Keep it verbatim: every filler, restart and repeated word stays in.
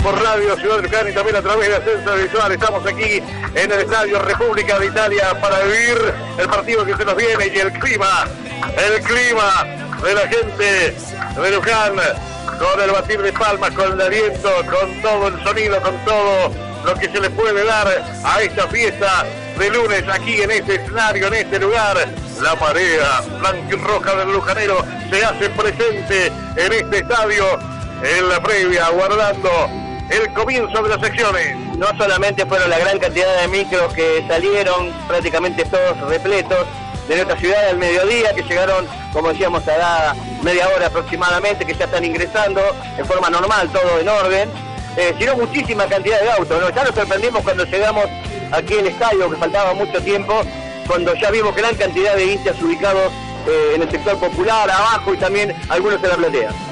por Radio Ciudad de Luján y también a través de Ascenso Visual. Estamos aquí en el Estadio República de Italia para vivir el partido que se nos viene y el clima, el clima de la gente de Luján, con el batir de palmas, con el aliento, con todo el sonido, con todo lo que se le puede dar a esta fiesta de lunes aquí en este escenario, en este lugar. La marea blanca y roja del lujanero se hace presente en este estadio en la previa, aguardando el comienzo de las secciones. No solamente fueron la gran cantidad de micros que salieron, prácticamente todos repletos, de nuestra ciudad al mediodía, que llegaron, como decíamos, a la media hora aproximadamente, que ya están ingresando en forma normal, todo en orden, eh, sino muchísima cantidad de autos, ¿no? Ya nos sorprendimos cuando llegamos aquí al estadio, que faltaba mucho tiempo, cuando ya vimos gran cantidad de hinchas ubicados eh, en el sector popular, abajo, y también algunos en la platea.